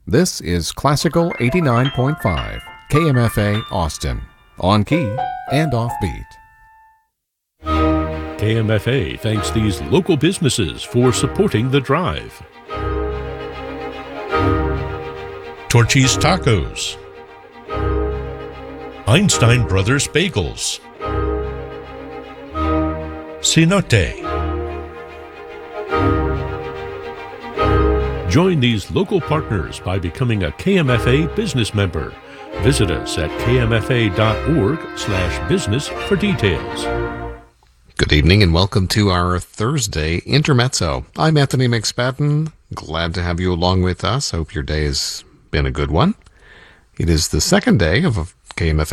This is Classical 89.5, KMFA Austin, on key and offbeat. KMFA thanks these local businesses for supporting the drive. Torchy's Tacos, Einstein Brothers Bagels, Cenote. Join these local partners by becoming a KMFA business member. Visit us at kmfa.org/business for details. Good evening and welcome to our Thursday Intermezzo. I'm Anthony McSpadden. Glad to have you along with us. Hope your day has been a good one. It is the second day of KMFA